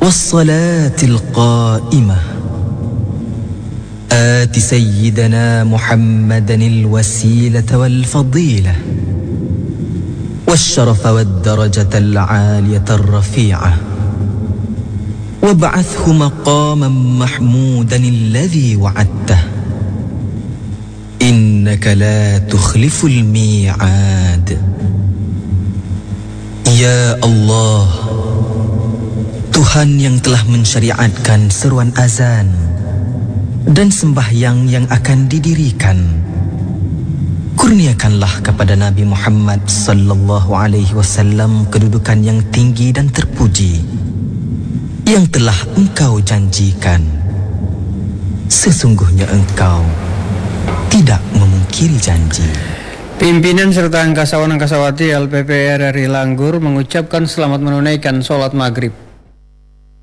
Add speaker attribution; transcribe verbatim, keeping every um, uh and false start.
Speaker 1: والصلاة القائمة آت سيدنا محمدا الوسيلة والفضيلة والشرف والدرجة العالية الرفيعة وابعثه مقاما محمودا الذي وعدته إنك لا تخلف الميعاد. Ya Allah, Tuhan yang telah mensyariatkan seruan azan dan sembahyang yang akan didirikan, kurniakanlah kepada Nabi Muhammad sallallahu alaihi wasallam kedudukan yang tinggi dan terpuji yang telah engkau janjikan. Sesungguhnya engkau tidak memungkiri janji.
Speaker 2: Pimpinan serta angkasawan angkasawati L P P R R I Langgur mengucapkan selamat menunaikan sholat maghrib.